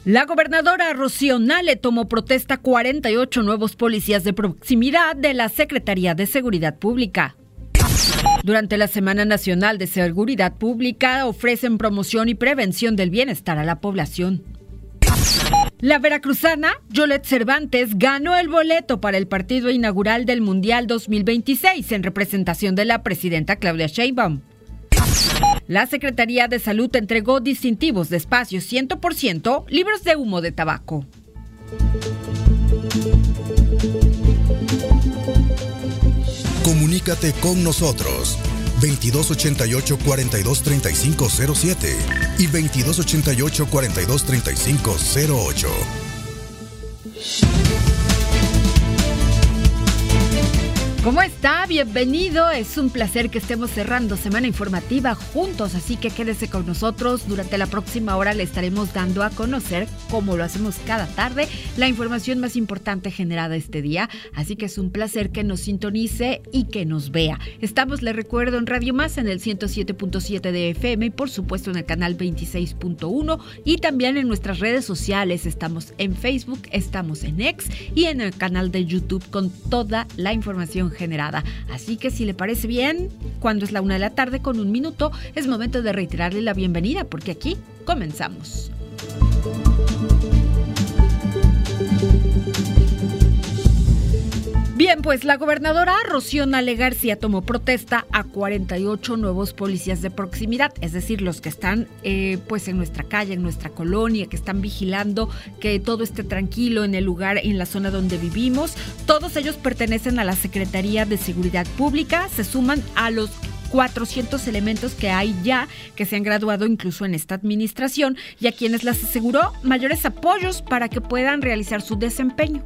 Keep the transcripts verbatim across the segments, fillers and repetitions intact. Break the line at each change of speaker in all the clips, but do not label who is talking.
La gobernadora Rocío Nale tomó protesta a cuarenta y ocho nuevos policías de proximidad de la Secretaría de Seguridad Pública. Durante la Semana Nacional de Seguridad Pública ofrecen promoción y prevención del bienestar a la población. La veracruzana Yolet Cervantes ganó el boleto para el partido inaugural del Mundial dos mil veintiséis en representación de la presidenta Claudia Sheinbaum. La Secretaría de Salud entregó distintivos de espacio cien por ciento libres de humo de tabaco.
Comunícate con nosotros veintidós ochenta y ocho, cuarenta y dos, treinta y cinco cero siete y veintidós ochenta y ocho, cuarenta y dos, treinta y cinco cero ocho.
¿Cómo está? Bienvenido. Es un placer que estemos cerrando semana informativa juntos, así que quédese con nosotros. Durante la próxima hora le estaremos dando a conocer, como lo hacemos cada tarde, la información más importante generada este día. Así que es un placer que nos sintonice y que nos vea. Estamos, le recuerdo, en Radio Más en el ciento siete punto siete de F M y por supuesto en el canal veintiséis punto uno y también en nuestras redes sociales. Estamos en Facebook, estamos en X y en el canal de YouTube con toda la información generada. Así que si le parece bien, cuando es la una de la tarde con un minuto, es momento de reiterarle la bienvenida porque aquí comenzamos. Bien, pues la gobernadora Rocío Nale García tomó protesta a cuarenta y ocho nuevos policías de proximidad, es decir, los que están eh, pues en nuestra calle, en nuestra colonia, que están vigilando que todo esté tranquilo en el lugar, en la zona donde vivimos. Todos ellos pertenecen a la Secretaría de Seguridad Pública, se suman a los cuatrocientos elementos que hay ya, que se han graduado incluso en esta administración y a quienes les aseguró mayores apoyos para que puedan realizar su desempeño.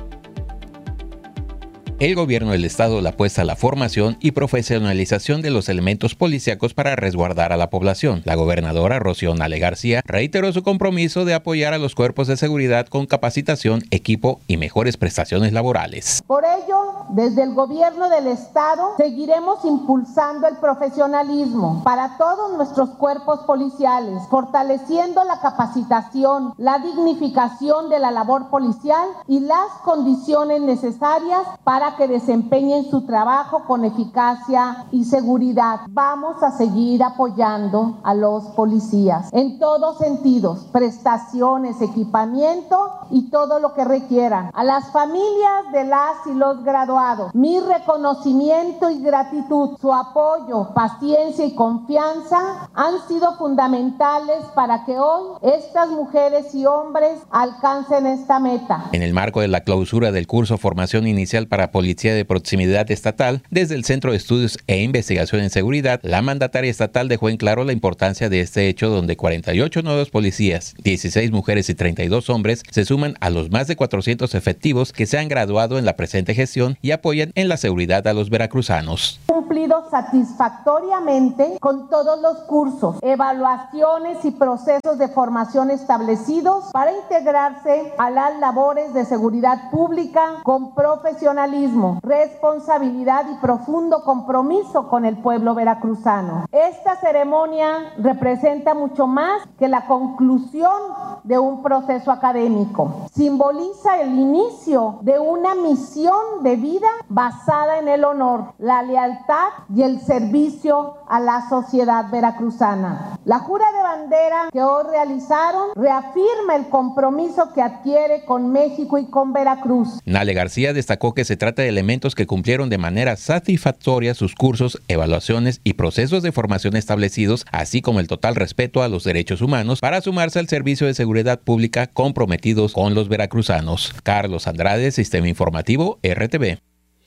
El gobierno del estado le apuesta a la formación y profesionalización de los elementos policíacos para resguardar a la población. La gobernadora Rocío Nale García reiteró su compromiso de apoyar a los cuerpos de seguridad con capacitación, equipo y mejores prestaciones laborales.
Por ello, desde el gobierno del estado seguiremos impulsando el profesionalismo para todos nuestros cuerpos policiales, fortaleciendo la capacitación, la dignificación de la labor policial y las condiciones necesarias para que desempeñen su trabajo con eficacia y seguridad. Vamos a seguir apoyando a los policías en todos sentidos, prestaciones, equipamiento y todo lo que requieran. A las familias de las y los graduados, mi reconocimiento y gratitud, su apoyo, paciencia y confianza han sido fundamentales para que hoy estas mujeres y hombres alcancen esta meta.
En el marco de la clausura del curso Formación Inicial para Policía de Proximidad Estatal, desde el Centro de Estudios e Investigación en Seguridad, la mandataria estatal dejó en claro la importancia de este hecho, donde cuarenta y ocho nuevos policías, dieciséis mujeres y treinta y dos hombres se suman a los más de cuatrocientos efectivos que se han graduado en la presente gestión y apoyan en la seguridad a los veracruzanos.
Cumplido satisfactoriamente con todos los cursos, evaluaciones y procesos de formación establecidos para integrarse a las labores de seguridad pública con profesionalismo, responsabilidad y profundo compromiso con el pueblo veracruzano. Esta ceremonia representa mucho más que la conclusión de un proceso académico. Simboliza el inicio de una misión de vida basada en el honor, la lealtad y el servicio a la sociedad veracruzana. La jura de bandera que hoy realizaron reafirma el compromiso que adquiere con México y con Veracruz.
Nale García destacó que se trata de elementos que cumplieron de manera satisfactoria sus cursos, evaluaciones y procesos de formación establecidos, así como el total respeto a los derechos humanos para sumarse al servicio de seguridad pública comprometidos con los veracruzanos. Carlos Andrade, Sistema Informativo R T V.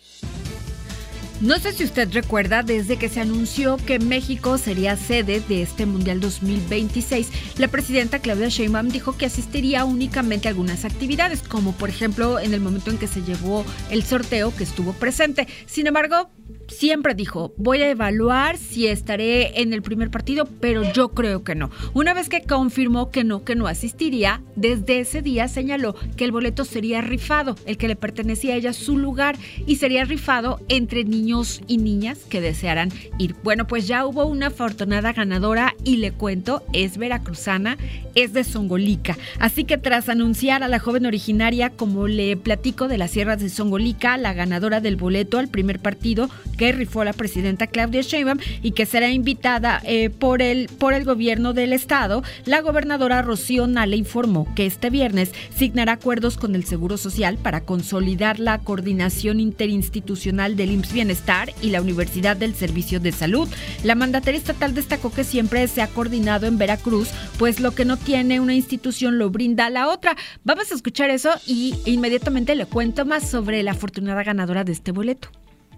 No sé si usted recuerda, desde que se anunció que México sería sede de este Mundial dos mil veintiséis, la presidenta Claudia Sheinbaum dijo que asistiría únicamente a algunas actividades, como por ejemplo en el momento en que se llevó el sorteo, que estuvo presente. Sin embargo, siempre dijo, voy a evaluar si estaré en el primer partido, pero yo creo que no. Una vez que confirmó que no, que no asistiría, desde ese día señaló que el boleto sería rifado, el que le pertenecía a ella, su lugar, y sería rifado entre niños y niñas que desearan ir. Bueno, pues ya hubo una afortunada ganadora y le cuento, es veracruzana, es de Zongolica. Así que tras anunciar a la joven originaria, como le platico, de las sierras de Zongolica, la ganadora del boleto al primer partido que rifó la presidenta Claudia Sheinbaum y que será invitada eh, por, el, por el gobierno del estado, la gobernadora Rocío Nale informó que este viernes signará acuerdos con el Seguro Social para consolidar la coordinación interinstitucional del I M S S Bienestar y la Universidad del Servicio de Salud. La mandataria estatal destacó que siempre se ha coordinado en Veracruz, pues lo que no tiene una institución lo brinda a la otra. Vamos a escuchar eso y inmediatamente le cuento más sobre la afortunada ganadora de este boleto.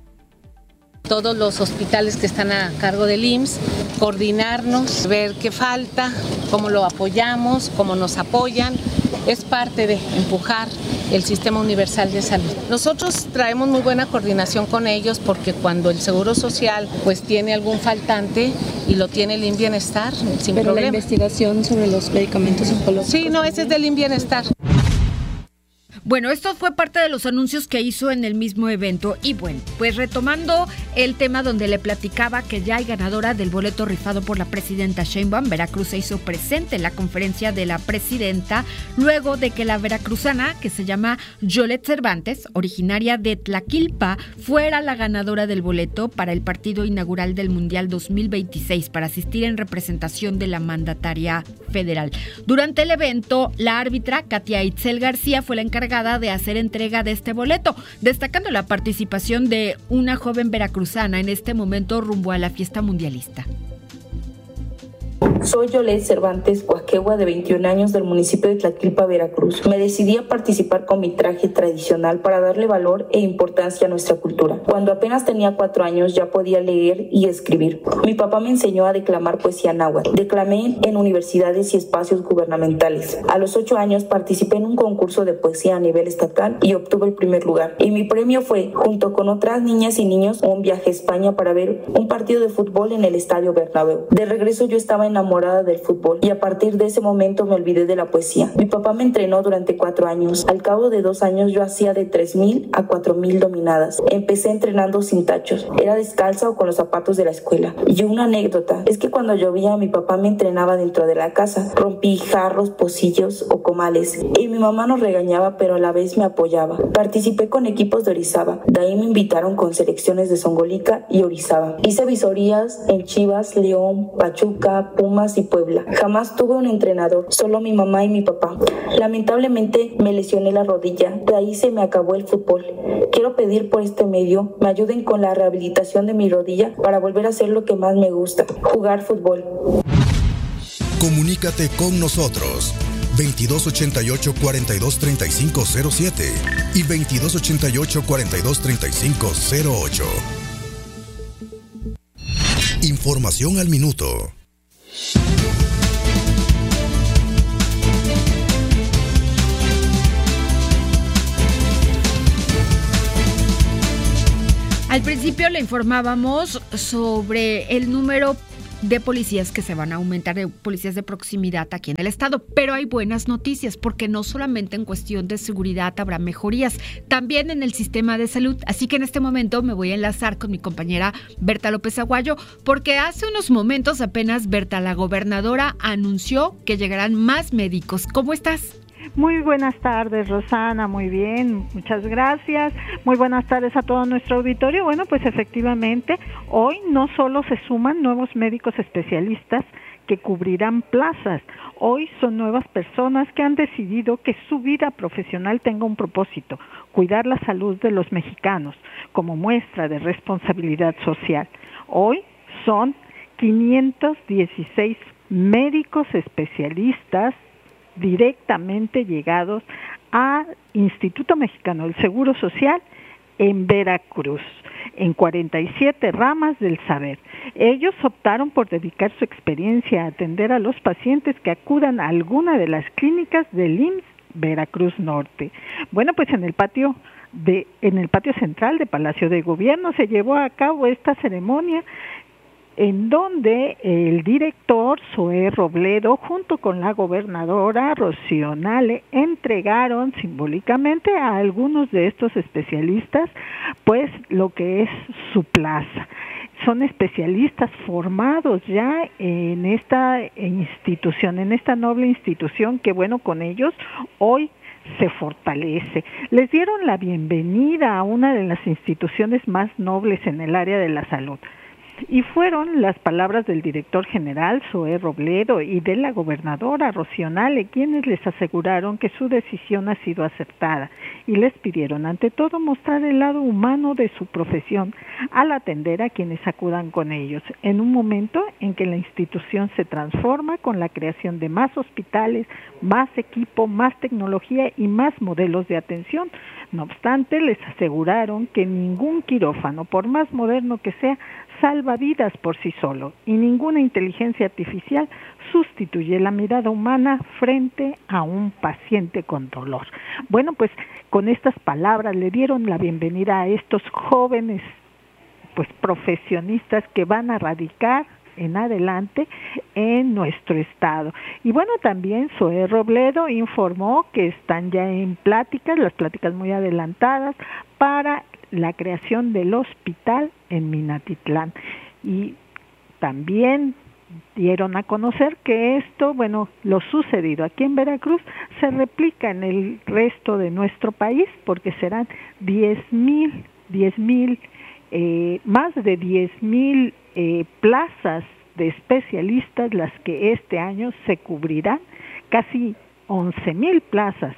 Todos los hospitales que están a cargo del I M S S, coordinarnos, ver qué falta, cómo lo apoyamos, cómo nos apoyan. Es parte de empujar el sistema universal de salud. Nosotros traemos muy buena coordinación con ellos porque cuando el Seguro Social pues tiene algún faltante y lo tiene el I M S S Bienestar, sin
Pero
problema.
La investigación sobre los medicamentos oncológicos.
Sí, no, ese es del I M S S Bienestar.
Bueno, esto fue parte de los anuncios que hizo en el mismo evento. Y bueno, pues retomando el tema donde le platicaba que ya hay ganadora del boleto rifado por la presidenta Sheinbaum, Veracruz se hizo presente en la conferencia de la presidenta luego de que la veracruzana, que se llama Yolet Cervantes, originaria de Tlaquilpa, fuera la ganadora del boleto para el partido inaugural del Mundial dos mil veintiséis para asistir en representación de la mandataria federal. Durante el evento, la árbitra Katia Itzel García fue la encargada de hacer entrega de este boleto, destacando la participación de una joven veracruzana en este momento rumbo a la fiesta mundialista.
Soy Yolet Cervantes Huaquegua, de veintiún años, del municipio de Tlaquilpa, Veracruz. Me decidí a participar con mi traje tradicional para darle valor e importancia a nuestra cultura. Cuando apenas tenía cuatro años ya podía leer y escribir. Mi papá me enseñó a declamar poesía náhuatl. Declamé en universidades y espacios gubernamentales. A los ocho años participé en un concurso de poesía a nivel estatal y obtuve el primer lugar. Y mi premio fue, junto con otras niñas y niños, un viaje a España para ver un partido de fútbol en el Estadio Bernabéu. De regreso yo estaba enamorada del fútbol y a partir de ese momento me olvidé de la poesía. Mi papá me entrenó durante cuatro años. Al cabo de dos años yo hacía de tres mil a cuatro mil dominadas. Empecé entrenando sin tachos. Era descalza o con los zapatos de la escuela. Y una anécdota es que cuando llovía mi papá me entrenaba dentro de la casa. Rompí jarros, pocillos o comales y mi mamá nos regañaba pero a la vez me apoyaba. Participé con equipos de Orizaba. De ahí me invitaron con selecciones de Zongolica y Orizaba. Hice visorías en Chivas, León, Pachuca, Pumas y Puebla. Jamás tuve un entrenador, solo mi mamá y mi papá. Lamentablemente me lesioné la rodilla, de ahí se me acabó el fútbol. Quiero pedir por este medio me ayuden con la rehabilitación de mi rodilla para volver a hacer lo que más me gusta, jugar fútbol.
Comunícate con nosotros veintidós ochenta y ocho, cuarenta y dos, treinta y cinco cero siete y veintidós ochenta y ocho, cuarenta y dos, treinta y cinco cero ocho. Información al minuto.
Al principio le informábamos sobre el número de policías que se van a aumentar, de policías de proximidad aquí en el estado, pero hay buenas noticias porque no solamente en cuestión de seguridad habrá mejorías, también en el sistema de salud, así que en este momento me voy a enlazar con mi compañera Berta López Aguayo, porque hace unos momentos apenas Berta, la gobernadora, anunció que llegarán más médicos. ¿Cómo estás?
Muy buenas tardes, Rosana, muy bien, muchas gracias. Muy buenas tardes a todo nuestro auditorio. Bueno, pues efectivamente, hoy no solo se suman nuevos médicos especialistas que cubrirán plazas, hoy son nuevas personas que han decidido que su vida profesional tenga un propósito, cuidar la salud de los mexicanos, como muestra de responsabilidad social. Hoy son quinientos dieciséis médicos especialistas directamente llegados al Instituto Mexicano del Seguro Social en Veracruz, en cuarenta y siete ramas del saber. Ellos optaron por dedicar su experiencia a atender a los pacientes que acudan a alguna de las clínicas del I M S S Veracruz Norte. Bueno, pues en el patio de, en el patio central de Palacio de Gobierno se llevó a cabo esta ceremonia en donde el director Zoé Robledo junto con la gobernadora Rocío Nale entregaron simbólicamente a algunos de estos especialistas pues lo que es su plaza. Son especialistas formados ya en esta institución, en esta noble institución que bueno, con ellos hoy se fortalece. Les dieron la bienvenida a una de las instituciones más nobles en el área de la salud. Y fueron las palabras del director general Zoé Robledo y de la gobernadora Rocío Nale quienes les aseguraron que su decisión ha sido acertada y les pidieron ante todo mostrar el lado humano de su profesión al atender a quienes acudan con ellos en un momento en que la institución se transforma con la creación de más hospitales, más equipo, más tecnología y más modelos de atención. No obstante, les aseguraron que ningún quirófano, por más moderno que sea, salva vidas por sí solo y ninguna inteligencia artificial sustituye la mirada humana frente a un paciente con dolor. Bueno, pues con estas palabras le dieron la bienvenida a estos jóvenes pues profesionistas que van a radicar en adelante en nuestro estado. Y bueno, también Zoé Robledo informó que están ya en pláticas, las pláticas muy adelantadas para la creación del hospital en Minatitlán. Y también dieron a conocer que esto, bueno, lo sucedido aquí en Veracruz se replica en el resto de nuestro país porque serán diez mil, diez mil, eh, más de diez mil eh, plazas de especialistas las que este año se cubrirán, casi once mil plazas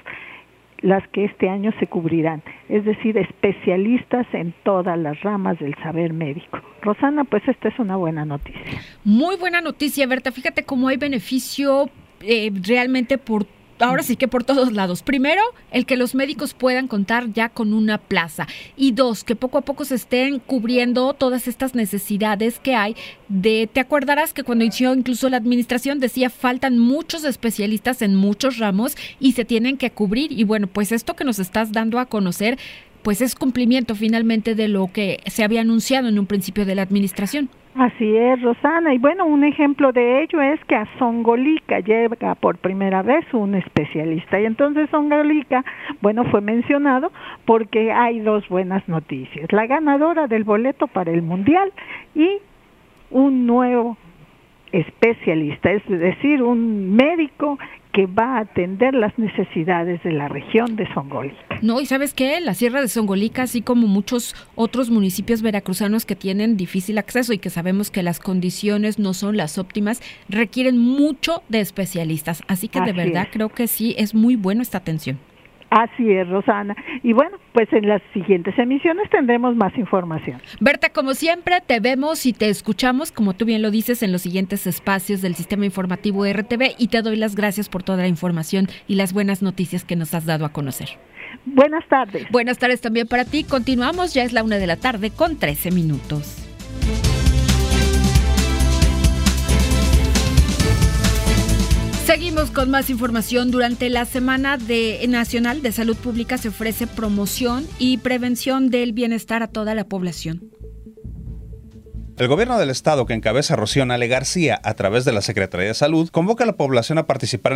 las que este año se cubrirán, es decir, especialistas en todas las ramas del saber médico. Rosana, pues esta es una buena noticia.
Muy buena noticia, Berta. Fíjate cómo hay beneficio eh, realmente por ahora sí que por todos lados. Primero, el que los médicos puedan contar ya con una plaza. Y dos, que poco a poco se estén cubriendo todas estas necesidades que hay de, te acordarás que cuando inició incluso la administración decía faltan muchos especialistas en muchos ramos y se tienen que cubrir. Y bueno, pues esto que nos estás dando a conocer, pues es cumplimiento finalmente de lo que se había anunciado en un principio de la administración.
Así es, Rosana, y bueno, un ejemplo de ello es que a Zongolica llega por primera vez un especialista, y entonces Zongolica, bueno, fue mencionado porque hay dos buenas noticias, la ganadora del boleto para el Mundial y un nuevo especialista, es decir, un médico que va a atender las necesidades de la región de Zongolica.
No, y ¿sabes qué? La Sierra de Zongolica, así como muchos otros municipios veracruzanos que tienen difícil acceso y que sabemos que las condiciones no son las óptimas, requieren mucho de especialistas. Así que así de verdad es. Creo que sí es muy bueno esta atención.
Así es, Rosana. Y bueno, pues en las siguientes emisiones tendremos más información.
Berta, como siempre, te vemos y te escuchamos, como tú bien lo dices, en los siguientes espacios del Sistema Informativo R T V y te doy las gracias por toda la información y las buenas noticias que nos has dado a conocer.
Buenas tardes.
Buenas tardes también para ti. Continuamos, ya es la una de la tarde con trece minutos. Seguimos con más información. Durante la Semana de, Nacional de Salud Pública se ofrece promoción y prevención del bienestar a toda la población.
El gobierno del estado que encabeza Rocío Nale García a través de la Secretaría de Salud convoca a la población a participar en